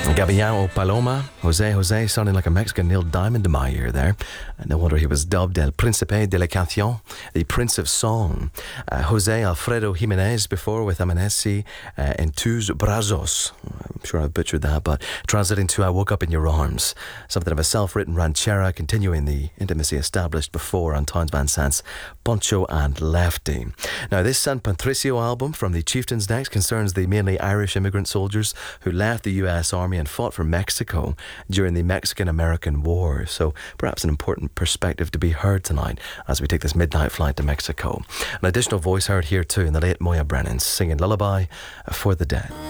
Gavião Paloma, Jose sounding like a Mexican Neil Diamond in my ear there. No wonder he was dubbed El Príncipe de la Canción, the Prince of Song. Jose Alfredo Jimenez before with Amaneci en tus brazos. I'm sure I butchered that, but translating to I Woke Up in Your Arms. Something of a self-written ranchera, continuing the intimacy established before on Townes Van Sant's Poncho and Lefty. Now, this San Patricio album from the Chieftains Next concerns the mainly Irish immigrant soldiers who left the US Army and fought for Mexico during the Mexican-American War. So perhaps an important perspective to be heard tonight as we take this midnight flight to Mexico. An additional voice heard here too in the late Moya Brennan singing Lullaby for the Dead.